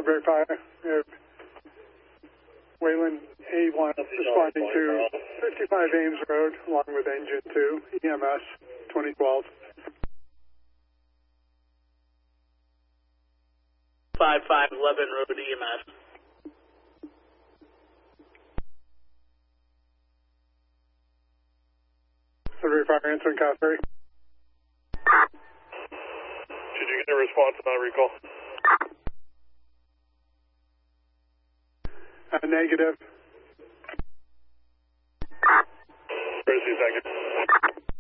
Sudbury Fire. We have Wayland A1 responding to 55 Ames Road, along with Engine 2, EMS 2012. 5511 Road EMS. Sudbury Fire answering Cosbury. Did you get a response on that recall? Negative. Where's the second?